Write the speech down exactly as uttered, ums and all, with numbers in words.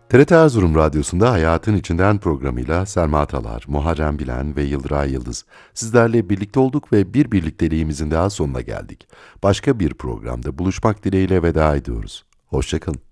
T R T Erzurum Radyosu'nda Hayatın İçinden programıyla Selma Talar, Muharrem Bilen ve Yıldıray Yıldız sizlerle birlikte olduk ve bir birlikteliğimizin daha sonuna geldik. Başka bir programda buluşmak dileğiyle veda ediyoruz. Hoşça kalın.